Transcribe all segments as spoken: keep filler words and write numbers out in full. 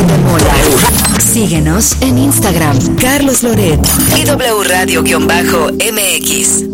de Mola. Síguenos en Instagram, Carlos Loret y W Radio-M X.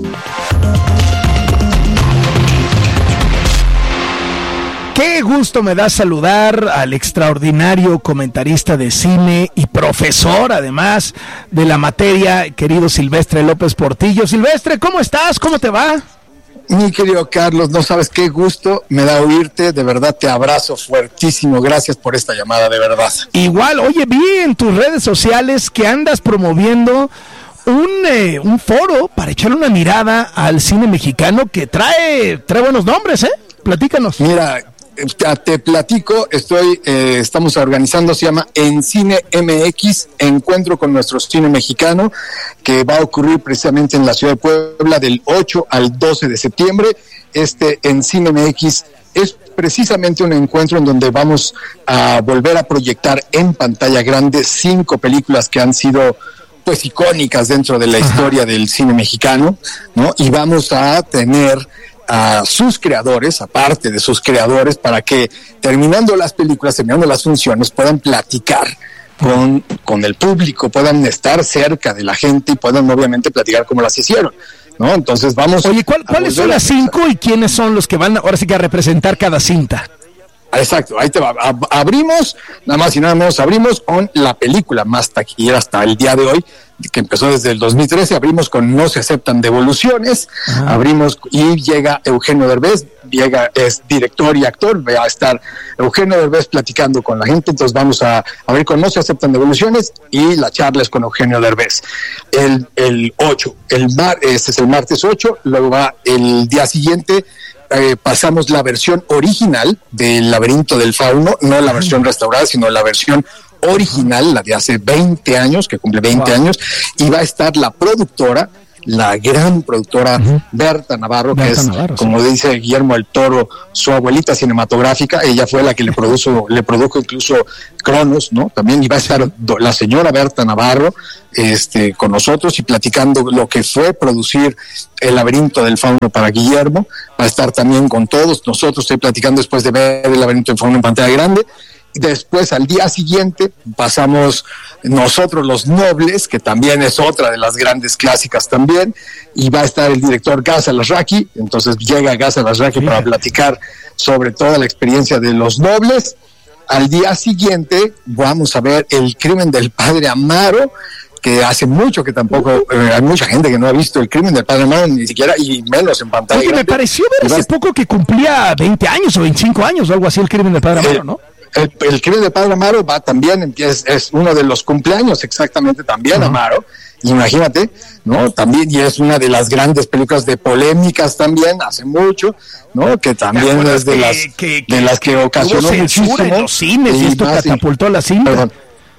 Qué gusto me da saludar al extraordinario comentarista de cine y profesor, además, de la materia, querido Silvestre López Portillo. Silvestre, ¿cómo estás? ¿Cómo te va? Mi querido Carlos, no sabes qué gusto me da oírte, de verdad te abrazo fuertísimo, gracias por esta llamada, de verdad. Igual, oye, vi en tus redes sociales que andas promoviendo un, eh, un foro para echarle una mirada al cine mexicano que trae, trae buenos nombres, ¿eh? Platícanos. Mira, te platico, estoy, eh, estamos organizando, se llama En Cine M X, Encuentro con nuestro cine mexicano, que va a ocurrir precisamente en la ciudad de Puebla del ocho al doce de septiembre. Este En Cine M X es precisamente un encuentro en donde vamos a volver a proyectar en pantalla grande cinco películas que han sido pues icónicas dentro de la Ajá. historia del cine mexicano, ¿no? Y vamos a tener a sus creadores, aparte de sus creadores, para que terminando las películas, terminando las funciones, puedan platicar con, con el público, puedan estar cerca de la gente y puedan obviamente platicar cómo las hicieron, ¿no? Entonces vamos... Oye, ¿cuál, ¿cuáles son las cinco y quiénes son los que van ahora sí que a representar cada cinta? Exacto, ahí te va. Abrimos, nada más y nada menos, abrimos con la película más taquillera hasta el día de hoy, que empezó desde el dos mil trece, abrimos con No se aceptan devoluciones, Ajá. abrimos y llega Eugenio Derbez, llega, es director y actor, va a estar Eugenio Derbez platicando con la gente, entonces vamos a abrir con No se aceptan devoluciones y la charla es con Eugenio Derbez. El, el ocho, el mar, este es el martes ocho, luego va el día siguiente. Eh, pasamos la versión original del Laberinto del Fauno, no la versión restaurada, sino la versión original, la de hace veinte años, que cumple veinte wow. años, y va a estar la productora, la gran productora uh-huh. Berta Navarro, Berta que es, Navarro, como sí. dice Guillermo del Toro, su abuelita cinematográfica. Ella fue la que le produjo, le produjo incluso Cronos, ¿no? También iba a estar sí. la señora Berta Navarro este, con nosotros y platicando lo que fue producir El Laberinto del Fauno para Guillermo. Va a estar también con todos nosotros, estoy platicando después de ver El Laberinto del Fauno en pantalla grande. Después, al día siguiente, pasamos Nosotros los Nobles, que también es otra de las grandes clásicas también, y va a estar el director Gaz Alasraqui. Entonces llega Gaz Alasraqui sí. para platicar sobre toda la experiencia de Los Nobles. Al día siguiente vamos a ver El Crimen del Padre Amaro, que hace mucho que tampoco, eh, hay mucha gente que no ha visto El Crimen del Padre Amaro, ni siquiera, y menos en pantalla. Oye, me pareció ver hace poco que cumplía veinte años o veinticinco años o algo así El Crimen del Padre Amaro, ¿no? El, el Crimen del Padre Amaro va también, es, es uno de los cumpleaños exactamente también, uh-huh. Amaro, imagínate, ¿no? También, y es una de las grandes películas de polémicas también, hace mucho, ¿no? Que también es de que, las que, que, de las que ocasionó muchísimo. En los cines, y esto más, catapultó sí. la cinta. Perdón.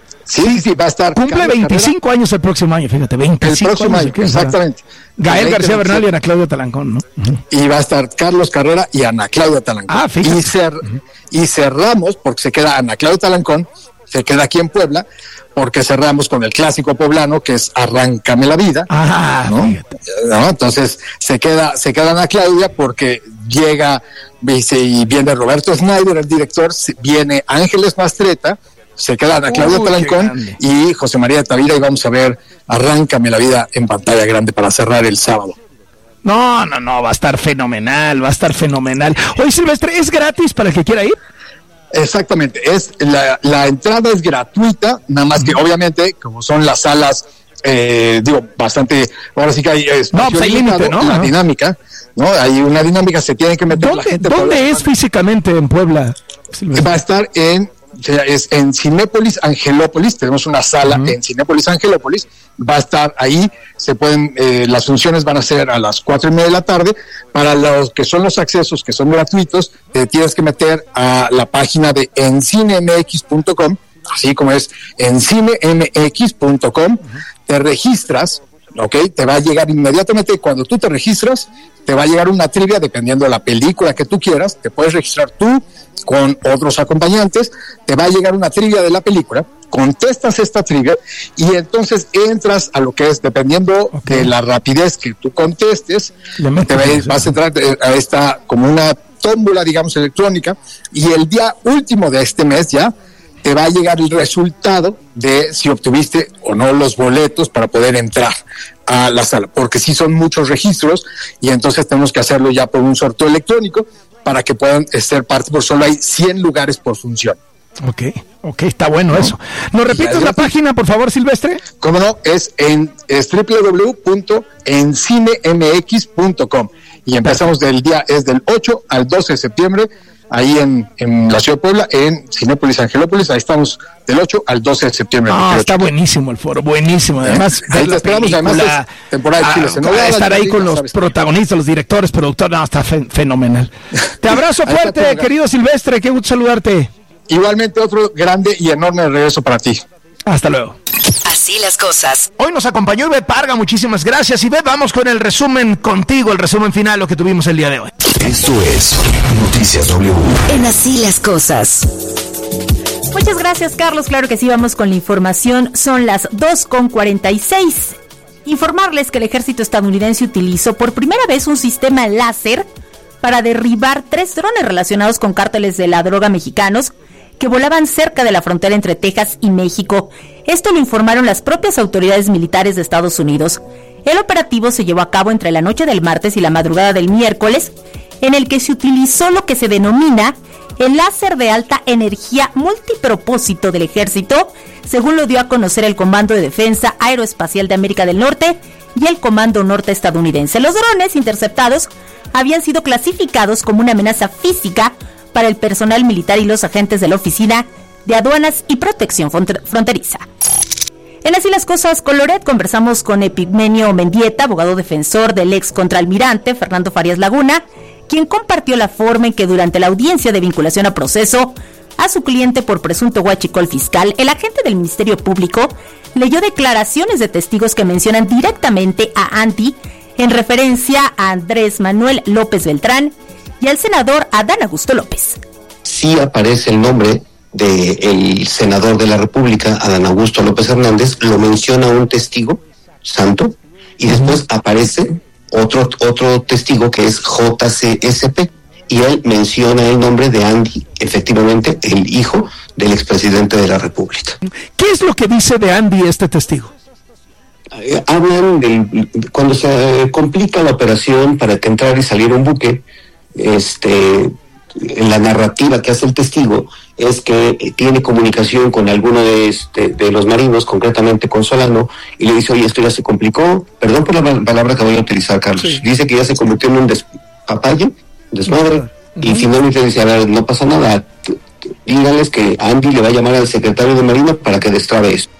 Sí, sí, va a estar. Cumple Carlos veinticinco Carrera. Años el próximo año, fíjate, veinticinco el próximo años. año, exactamente. Gael García Bernal y Ana Claudia Talancón, ¿no? Uh-huh. Y va a estar Carlos Carrera y Ana Claudia Talancón. Ah, fíjate. Y, cer- uh-huh. y cerramos, porque se queda Ana Claudia Talancón, se queda aquí en Puebla, porque cerramos con el clásico poblano, que es Arráncame la Vida. Ah, ¿no? ¿no? Entonces se queda, se queda Ana Claudia porque llega, dice, y viene Roberto Snyder, el director, viene Ángeles Mastreta, se queda Ana Claudia Uy, Talancón y José María de Tavira, y vamos a ver Arráncame la Vida en pantalla grande para cerrar el sábado. No, no, no, va a estar fenomenal, va a estar fenomenal. Oye, Silvestre, ¿es gratis para el que quiera ir? Exactamente, es la, la entrada es gratuita, nada más que obviamente, como son las salas, eh, digo, bastante, ahora sí que hay espacio no, pues hay límite, ¿no? La dinámica, ¿no? Hay una dinámica, se tiene que meter ¿Dónde, la gente. ¿Dónde es físicamente en Puebla, Silvestre? Va a estar en... es en Cinépolis Angelópolis, tenemos una sala uh-huh. en Cinépolis Angelópolis, va a estar ahí, se pueden, eh, las funciones van a ser a las cuatro y media de la tarde. Para los que son los accesos, que son gratuitos, te tienes que meter a la página de en cine m x punto com, así como es en cine m x punto com, uh-huh. te registras, ok, te va a llegar inmediatamente, cuando tú te registras, te va a llegar una trivia dependiendo de la película que tú quieras, te puedes registrar tú con otros acompañantes, te va a llegar una trivia de la película, contestas esta trivia y entonces entras a lo que es, dependiendo okay. de la rapidez que tú contestes, te va, vas a entrar a esta como una tómbola, digamos, electrónica, y el día último de este mes ya te va a llegar el resultado de si obtuviste o no los boletos para poder entrar a la sala, porque sí son muchos registros y entonces tenemos que hacerlo ya por un sorteo electrónico para que puedan ser parte, porque solo hay cien lugares por función. Ok, ok, está bueno, ¿no? Eso. ¿Nos repites la página, por favor, Silvestre? Cómo no, es en es doble u doble u doble u punto encine m x punto com y empezamos del día, es del ocho al doce de septiembre, ahí en, en la ciudad de Puebla, en Cinépolis Angelópolis, ahí estamos del ocho al doce de septiembre. Ah, está buenísimo el foro, buenísimo. Además, ahí te esperamos, además es temporada de Chile. Ah, estar ahí con los protagonistas, los directores, productores, no, está fe- fenomenal. Te abrazo fuerte, querido Silvestre, qué gusto saludarte. Igualmente otro grande y enorme regreso para ti. Hasta luego. Así las cosas. Hoy nos acompañó Ivette Parga, muchísimas gracias. Ivette, vamos con el resumen contigo, el resumen final, lo que tuvimos el día de hoy. Esto es Noticias W. En Así las cosas. Muchas gracias, Carlos. Claro que sí, vamos con la información. Son las dos con cuarenta y seis. Informarles que el ejército estadounidense utilizó por primera vez un sistema láser para derribar tres drones relacionados con cárteles de la droga mexicanos que volaban cerca de la frontera entre Texas y México. Esto lo informaron las propias autoridades militares de Estados Unidos. El operativo se llevó a cabo entre la noche del martes y la madrugada del miércoles, en el que se utilizó lo que se denomina el láser de alta energía multipropósito del ejército, según lo dio a conocer el Comando de Defensa Aeroespacial de América del Norte y el Comando Norte estadounidense. Los drones interceptados habían sido clasificados como una amenaza física para el personal militar y los agentes de la Oficina de Aduanas y Protección Fronteriza. En Así las cosas, con Loret conversamos con Epigmenio Mendieta, abogado defensor del ex contraalmirante Fernando Farías Laguna, quien compartió la forma en que durante la audiencia de vinculación a proceso a su cliente por presunto huachicol fiscal, el agente del Ministerio Público leyó declaraciones de testigos que mencionan directamente a Andy en referencia a Andrés Manuel López Beltrán y al senador Adán Augusto López. Sí aparece el nombre del senador de la República, Adán Augusto López Hernández, lo menciona un testigo santo, y después aparece otro, otro testigo que es J C S P, y él menciona el nombre de Andy, efectivamente el hijo del expresidente de la República. ¿Qué es lo que dice de Andy este testigo? Eh, hablan de cuando se complica la operación para que entrara y saliera un buque. Este, en la narrativa que hace el testigo es que tiene comunicación con alguno de, este, de los marinos, concretamente con Solano, y le dice, oye, esto ya se complicó, perdón por la palabra que voy a utilizar, Carlos, sí. Dice que ya se convirtió en un despapalle, desmadre, uh-huh. Y finalmente dice, a ver, no pasa nada, díganles que Andy le va a llamar al secretario de Marina para que destrabe eso.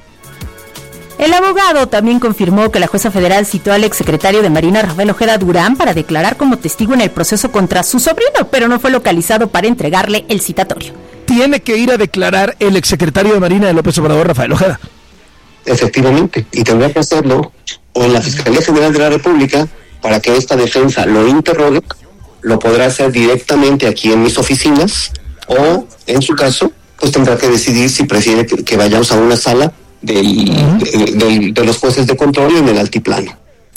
El abogado también confirmó que la jueza federal citó al exsecretario de Marina, Rafael Ojeda Durán, para declarar como testigo en el proceso contra su sobrino, pero no fue localizado para entregarle el citatorio. Tiene que ir a declarar el exsecretario de Marina de López Obrador, Rafael Ojeda. Efectivamente, y tendrá que hacerlo o en la Fiscalía General de la República para que esta defensa lo interrogue, lo podrá hacer directamente aquí en mis oficinas, o en su caso, pues tendrá que decidir si prefiere que, que vayamos a una sala Del, uh-huh. de, de, de los jueces de control en el altiplano.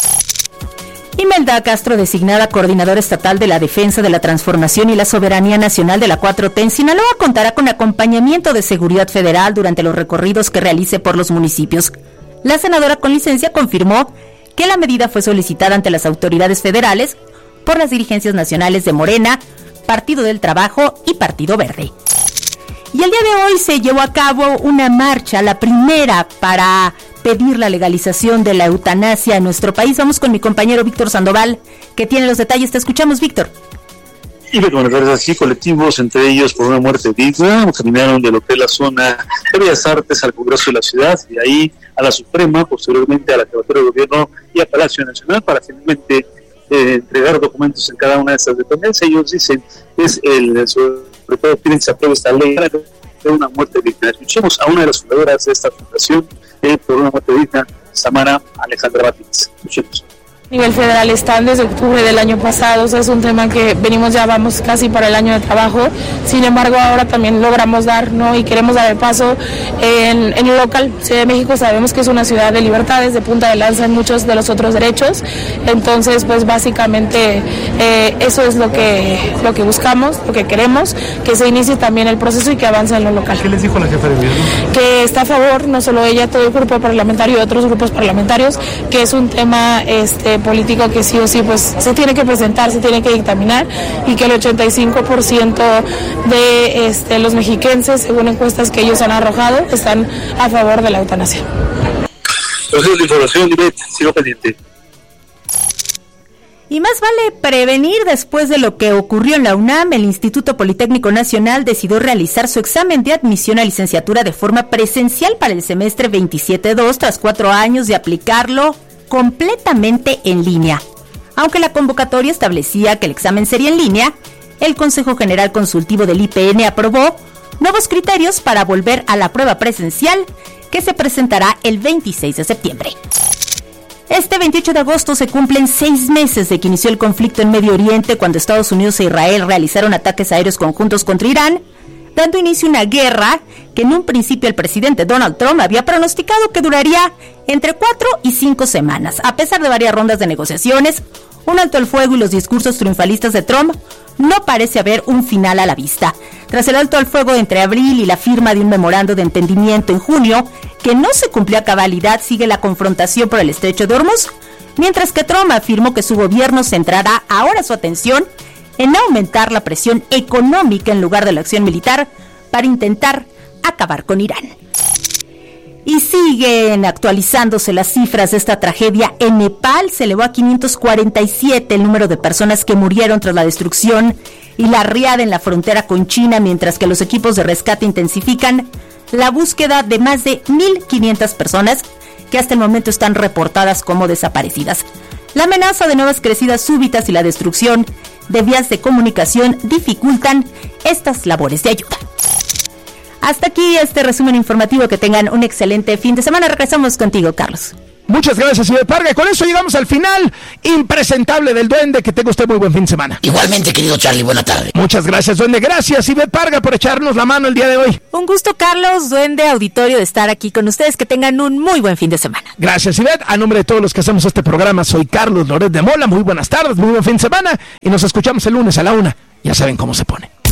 Imelda Castro, designada coordinadora estatal de la defensa de la transformación y la soberanía nacional de la cuatro T en Sinaloa, contará con acompañamiento de seguridad federal durante los recorridos que realice por los municipios. La senadora con licencia confirmó que la medida fue solicitada ante las autoridades federales por las dirigencias nacionales de Morena, Partido del Trabajo y Partido Verde. Y el día de hoy se llevó a cabo una marcha, la primera para pedir la legalización de la eutanasia en nuestro país. Vamos con mi compañero Víctor Sandoval, que tiene los detalles. Te escuchamos, Víctor. Y bueno, aquí colectivos, entre ellos por una muerte digna, caminaron de lo que es la zona de Bellas Artes al Congreso de la Ciudad, y de ahí a la Suprema, posteriormente a la Jefatura de Gobierno y a Palacio Nacional, para finalmente eh, entregar documentos en cada una de estas dependencias. Ellos dicen es el... sobre todo piden que se apruebe esta ley de una muerte digna. Escuchemos a una de las fundadoras de esta fundación, eh, por una muerte digna, Samara Alejandra Batista. Escuchemos. A nivel federal están desde octubre del año pasado, o sea, es un tema que venimos ya vamos casi para el año de trabajo. Sin embargo, ahora también logramos dar, ¿no? Y queremos dar el paso en, en el local. Ciudad de México sabemos que es una ciudad de libertades, de punta de lanza en muchos de los otros derechos. Entonces, pues básicamente eh, eso es lo que lo que buscamos, lo que queremos, que se inicie también el proceso y que avance en lo local. ¿Qué les dijo la jefa de gobierno? Que está a favor, no solo ella, todo el grupo parlamentario y otros grupos parlamentarios, que es un tema este político que sí o sí pues se tiene que presentar, se tiene que dictaminar, y que el ochenta y cinco por ciento de este, los mexiquenses, según encuestas que ellos han arrojado, están a favor de la eutanasia. Entonces, la información, Ivette, sigo pendiente. Y más vale prevenir. Después de lo que ocurrió en la UNAM, el Instituto Politécnico Nacional decidió realizar su examen de admisión a licenciatura de forma presencial para el semestre veintisiete dos, tras cuatro años de aplicarlo completamente en línea. Aunque la convocatoria establecía que el examen sería en línea, el Consejo General Consultivo del I P N aprobó nuevos criterios para volver a la prueba presencial, que se presentará el veintiséis de septiembre. Este veintiocho de agosto se cumplen seis meses de que inició el conflicto en Medio Oriente, cuando Estados Unidos e Israel realizaron ataques aéreos conjuntos contra Irán, dando inicio a una guerra que en un principio el presidente Donald Trump había pronosticado que duraría entre cuatro y cinco semanas. A pesar de varias rondas de negociaciones, un alto el fuego y los discursos triunfalistas de Trump, no parece haber un final a la vista. Tras el alto al fuego entre abril y la firma de un memorando de entendimiento en junio, que no se cumplió a cabalidad, sigue la confrontación por el estrecho de Hormuz, mientras que Trump afirmó que su gobierno centrará ahora su atención en aumentar la presión económica en lugar de la acción militar para intentar acabar con Irán. Y siguen actualizándose las cifras de esta tragedia. En Nepal se elevó a quinientos cuarenta y siete el número de personas que murieron tras la destrucción y la riada en la frontera con China, mientras que los equipos de rescate intensifican la búsqueda de más de mil quinientas personas que hasta el momento están reportadas como desaparecidas. La amenaza de nuevas crecidas súbitas y la destrucción de vías de comunicación dificultan estas labores de ayuda. Hasta aquí este resumen informativo. Que tengan un excelente fin de semana. Regresamos contigo, Carlos. Muchas gracias, Ivette Parga. Y con eso llegamos al final impresentable del Duende. Que tenga usted muy buen fin de semana. Igualmente, querido Charlie, buena tarde. Muchas gracias, Duende. Gracias, Ivette Parga, por echarnos la mano el día de hoy. Un gusto, Carlos, Duende, auditorio, de estar aquí con ustedes. Que tengan un muy buen fin de semana. Gracias, Ivette. A nombre de todos los que hacemos este programa, soy Carlos Loret de Mola. Muy buenas tardes, muy buen fin de semana. Y nos escuchamos el lunes a la una. Ya saben cómo se pone.